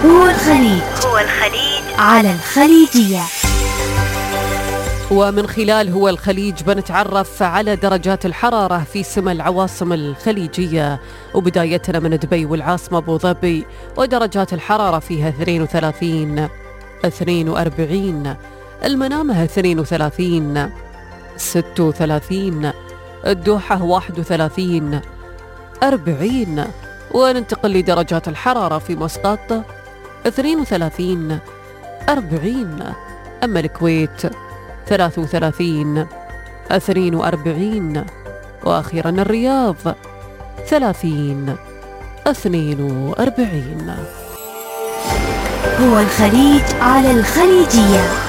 هو الخليج على الخليجية. ومن خلال هو الخليج بنتعرف على درجات الحرارة في سما العواصم الخليجية، وبدايتنا من دبي والعاصمة أبو ظبي، ودرجات الحرارة فيها 32 42، المنامة 32 36، الدوحة 31 40. وننتقل لدرجات الحرارة في مسقط 32 40، أما الكويت 33 42، وأخيرا الرياض 30 42. هو الخليج على الخليجية.